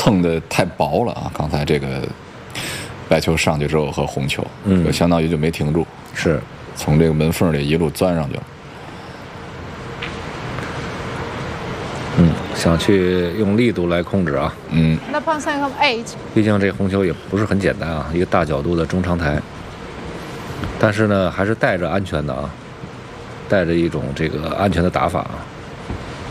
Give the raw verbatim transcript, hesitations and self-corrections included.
碰的太薄了啊！刚才这个白球上去之后和红球，嗯，就相当于就没停住， 是从这个门缝里一路钻上去了。 嗯，想去用力度来控制啊。 嗯。 毕竟这红球也不是很简单啊，一个大角度的中长台，但是呢，还是带着安全的啊，带着一种这个安全的打法啊。